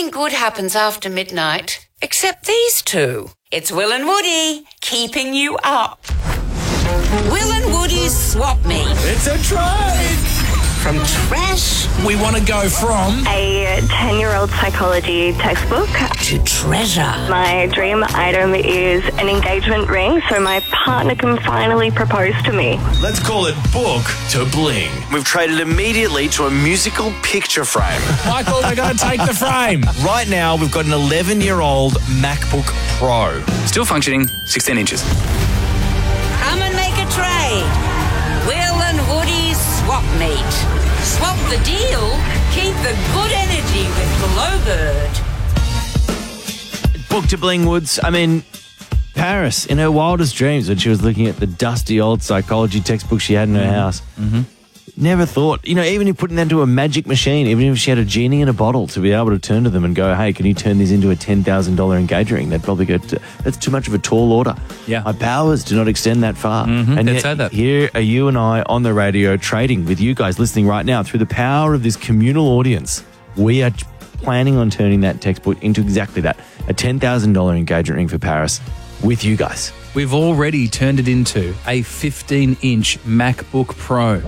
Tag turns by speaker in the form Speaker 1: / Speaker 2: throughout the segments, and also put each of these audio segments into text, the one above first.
Speaker 1: Nothing good happens after midnight, except these two. It's Will and Woody, keeping you up. Will and Woody's Swap Meet.
Speaker 2: It's a trade!
Speaker 1: From trash
Speaker 2: We want to go from
Speaker 3: A 10-year-old psychology textbook.
Speaker 1: to treasure.
Speaker 3: My dream item is an engagement ring so my partner can finally propose to me.
Speaker 2: let's call it book to bling.
Speaker 4: We've traded immediately to a musical picture frame.
Speaker 2: Michael, we're going to take the frame.
Speaker 4: Right now, we've got an 11-year-old MacBook Pro.
Speaker 5: Still functioning, 16 inches.
Speaker 1: Come and make a trade. Will and Woody's Swap Meet. Swap the deal, keep the good energy with Glowbird.
Speaker 6: Book to bling, Woods. I mean, Paris, in her wildest dreams, when she was looking at the dusty old psychology textbook she had in her house, never thought, even if you put that into a magic machine, even if she had a genie in a bottle to be able to turn to them and go, hey, can you turn this into a $10,000 engagement ring? They'd probably go, that's too much of a tall order.
Speaker 5: Yeah.
Speaker 6: My powers do not extend that far. And
Speaker 5: they'd
Speaker 6: yet,
Speaker 5: say that.
Speaker 6: here are you and I on the radio trading with you guys listening right now through the power of this communal audience. We are planning on turning that textbook into exactly that, a $10,000 engagement ring for Paris with you guys.
Speaker 5: We've already turned it into a 15-inch MacBook Pro.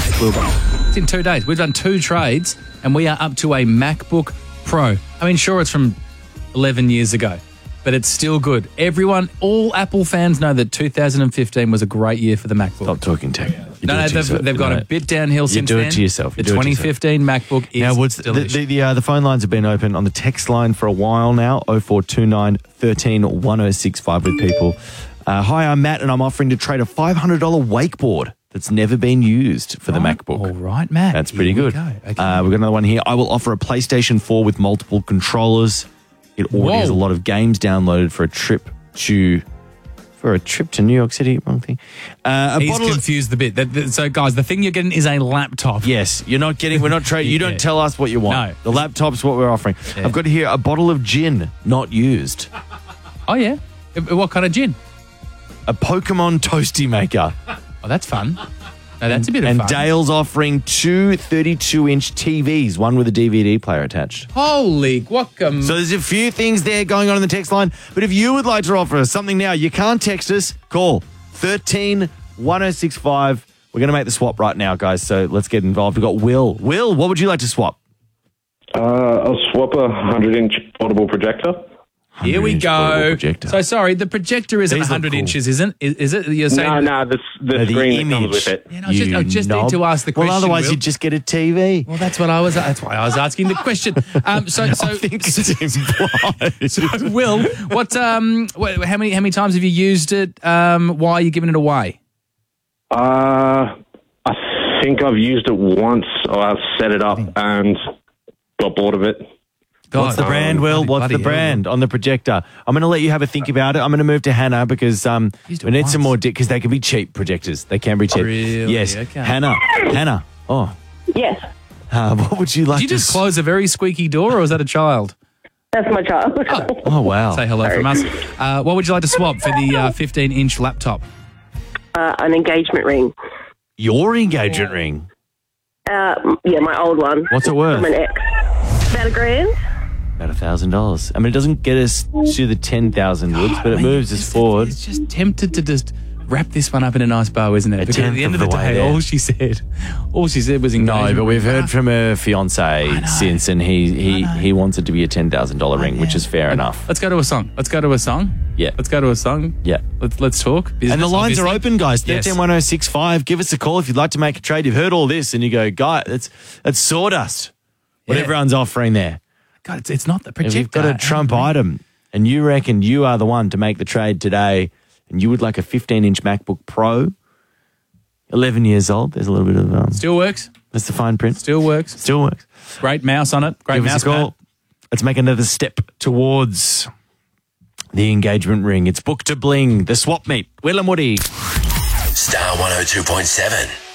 Speaker 5: It's in 2 days. We've done 2 trades, and we are up to a MacBook Pro. I mean, sure, it's from 11 years ago, but it's still good. All Apple fans know that 2015 was a great year for the MacBook.
Speaker 6: Stop talking tech. You do
Speaker 5: No,
Speaker 6: it to yourself.
Speaker 5: they've gone
Speaker 6: No.
Speaker 5: a bit downhill since
Speaker 6: do it
Speaker 5: then.
Speaker 6: to yourself. You
Speaker 5: The
Speaker 6: do it to yourself.
Speaker 5: 2015 MacBook is
Speaker 6: Now, Woods,
Speaker 5: delicious.
Speaker 6: the phone lines have been open on the text line for a while now, 0429 13 1065 with people. Hi, I'm Matt, and I'm offering to trade a $500 wakeboard that's never been used for the MacBook.
Speaker 5: All right, Matt.
Speaker 6: That's pretty
Speaker 5: Here we
Speaker 6: good.
Speaker 5: go. Okay.
Speaker 6: We've got another one here. I will offer a PlayStation 4 with multiple controllers. It already has a lot of games downloaded for a trip to New York City. Wrong thing.
Speaker 5: He's confused the bit. So, guys, the thing you're getting is a laptop.
Speaker 6: Yes, we're not trading. You don't
Speaker 5: Yeah.
Speaker 6: tell us what you want.
Speaker 5: No.
Speaker 6: The laptop's what we're offering.
Speaker 5: Yeah.
Speaker 6: I've got here a bottle of gin, not used.
Speaker 5: Oh, yeah? What kind of gin?
Speaker 6: A Pokemon toasty maker.
Speaker 5: Oh, that's fun. No, that's a bit of
Speaker 6: And
Speaker 5: fun.
Speaker 6: Dale's offering 2 32-inch TVs, one with a DVD player attached.
Speaker 5: Holy guacamole.
Speaker 6: So there's a few things there going on in the text line. But if you would like to offer us something now, you can't text us. Call 13 1065. We're going to make the swap right now, guys. So let's get involved. We've got Will. Will, what would you like to swap?
Speaker 7: I'll swap a 100-inch portable projector.
Speaker 5: Here we
Speaker 6: 100-inch portable
Speaker 5: go.
Speaker 6: projector.
Speaker 5: So, sorry, the projector isn't
Speaker 6: These look
Speaker 5: 100
Speaker 6: cool.
Speaker 5: inches, isn't it? Is it? You're saying
Speaker 7: No, the
Speaker 6: The
Speaker 7: screen that comes with it.
Speaker 5: Yeah, no, I just need to ask the question.
Speaker 6: Well, otherwise
Speaker 5: Will.
Speaker 6: you'd just get a TV.
Speaker 5: Well, that's why I was asking the question.
Speaker 6: I think it's implied.
Speaker 5: So, Will, how many times have you used it? Why are you giving it away?
Speaker 7: I think I've used it once, or I've set it up and got bored of it.
Speaker 6: What's the brand, Will? What's the brand on the projector? I'm going to let you have a think about it. I'm going to move to Hannah because we need some more because they can be cheap projectors. They can be cheap.
Speaker 5: Really?
Speaker 6: Yes.
Speaker 5: Okay.
Speaker 6: Hannah. Oh,
Speaker 3: Yes,
Speaker 6: what would you like
Speaker 5: Did you
Speaker 6: to
Speaker 5: just close a very squeaky door, or is that a child?
Speaker 3: that's my child.
Speaker 6: Oh, wow.
Speaker 5: Say hello from us. What would you like to swap for the 15-inch laptop?
Speaker 3: An engagement ring.
Speaker 6: Your engagement ring.
Speaker 3: Yeah, my old one.
Speaker 6: What's it worth?
Speaker 3: From an ex. About $1,000.
Speaker 6: About $1,000. I mean, it doesn't get us to the 10,000 Woods, but it moves us forward.
Speaker 5: It's just tempted to just wrap this one up in a nice bow, isn't it? Because at
Speaker 6: tenth
Speaker 5: the end of
Speaker 6: of
Speaker 5: the
Speaker 6: the way
Speaker 5: day,
Speaker 6: there.
Speaker 5: all she said was engagement.
Speaker 6: No, but we've heard from her fiance since, and he wants it to be a $10,000 ring, which is fair enough.
Speaker 5: Let's go to a song.
Speaker 6: Yeah.
Speaker 5: Let's go to a song.
Speaker 6: Yeah.
Speaker 5: Let's talk. Business,
Speaker 6: And the lines
Speaker 5: obviously.
Speaker 6: are open, guys.
Speaker 5: Yes.
Speaker 6: 131065. Give us a call if you'd like to make a trade. You've heard all this and you go, guy, that's sawdust. What
Speaker 5: Yeah.
Speaker 6: everyone's offering there.
Speaker 5: God, it's not the
Speaker 6: If
Speaker 5: projector.
Speaker 6: you've got a Trump item and you reckon you are the one to make the trade today and you would like a 15-inch MacBook Pro, 11 years old, there's a little bit of...
Speaker 5: Still works.
Speaker 6: that's the fine print.
Speaker 5: Still works.
Speaker 6: Still works.
Speaker 5: Great mouse on it. Great
Speaker 6: Give
Speaker 5: mouse
Speaker 6: us a call.
Speaker 5: pad.
Speaker 6: Let's make another step towards the engagement ring. It's Book to Bling, the swap meet. Will and Woody.
Speaker 8: Star 102.7.